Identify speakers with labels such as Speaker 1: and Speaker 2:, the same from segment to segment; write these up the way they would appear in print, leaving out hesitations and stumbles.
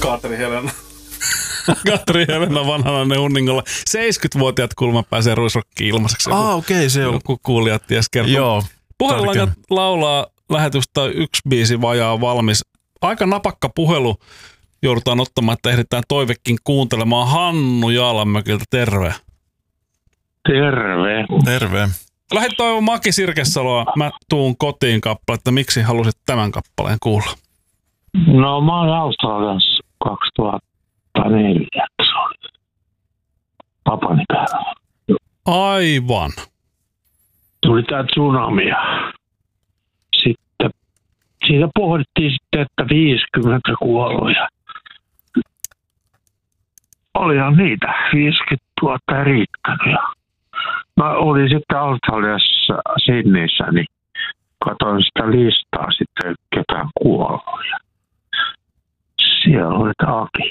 Speaker 1: Katri Helena. Katri Helena vanhana Neunningolla. 70-vuotiaat kulma pääsee ruisrokkiin ilmaiseksi.
Speaker 2: Okei, se on.
Speaker 1: Joku kuulijat ties kertoo.
Speaker 2: Joo.
Speaker 1: Puhelulangat laulaa lähetystä, yksi biisi vajaa valmis. Aika napakka puhelu joudutaan ottamaan, että ehditään toivekin kuuntelemaan. Hannu Jaalanmökiltä, terve.
Speaker 3: Terve.
Speaker 2: Terve.
Speaker 1: Lähdet toivomaan Aki Sirkesaloa, Mä tuun kotiin -kappale, että miksi halusit tämän kappaleen kuulla?
Speaker 3: No mä olin Australiassa 2004, se oli papani päivä.
Speaker 1: Aivan.
Speaker 3: Tuli tää tsunami ja sitten siitä pohdittiin sitten, että 50 kuolluja. Olihan niitä, 50 000 ei riittänyt. Ja mä olin sitten Australiassa Sydneyssä, niin katsoin sitä listaa sitten, ketään kuolluja. Siellä oli Aki.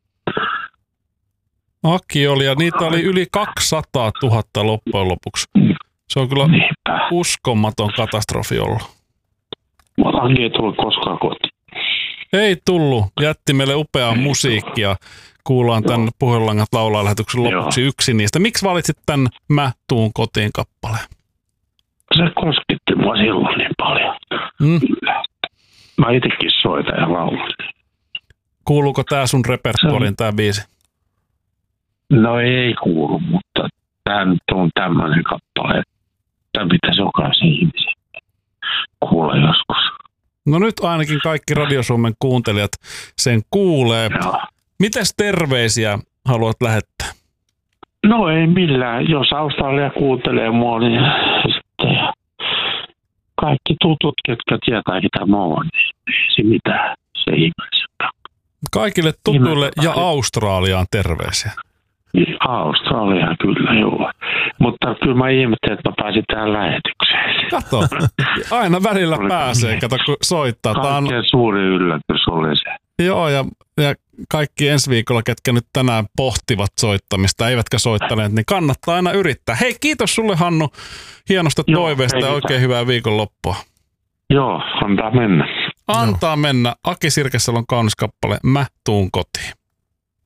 Speaker 1: Aki oli, ja niitä oli yli 200 000 loppujen lopuksi. Se on kyllä uskomaton katastrofi ollut.
Speaker 3: Aki ei tullut koskaan kotiin.
Speaker 1: Ei tullut. Jätti meille upeaa musiikkia. Kuullaan tämän Puhelulangat laulaa -lähetyksen lopuksi yksi niistä. Miksi valitsit tämän Mä tuun kotiin -kappaleen?
Speaker 3: Se kosketti mua silloin niin paljon. Mä itsekin soitan ja laulan.
Speaker 1: Kuuluuko tää sun repertuariin tää biisi?
Speaker 3: No ei kuulu, mutta tää nyt on tämmöinen kappale, että pitäisi jokaisen ihmisen kuulla joskus.
Speaker 1: No nyt ainakin kaikki Radio Suomen kuuntelijat sen kuulee.
Speaker 3: Joo.
Speaker 1: Mites terveisiä haluat lähettää?
Speaker 3: No ei millään. Jos Australia kuuntelee mua, niin sitten kaikki tutut, ketkä tietää, mitä mä oon, niin ei se mitään. Se ihmeellisempää.
Speaker 1: Kaikille tutuille ja Australiaan terveisiä.
Speaker 3: Australia kyllä, joo. Mutta kyllä mä ihmettelin, että mä pääsin tähän lähetykseen.
Speaker 1: Kato, aina välillä pääsee, kato kun soittaa.
Speaker 3: Kaikkein suuri yllätys oli se.
Speaker 1: Joo, ja kaikki ensi viikolla, ketkä nyt tänään pohtivat soittamista, eivätkä soittaneet, niin kannattaa aina yrittää. Hei, kiitos sulle Hannu hienosta toiveesta ja oikein hyvää viikonloppua.
Speaker 3: Joo, antaa mennä.
Speaker 1: Antaa mennä. Aki Sirkesalon kaunis kappale Mä tuun kotiin.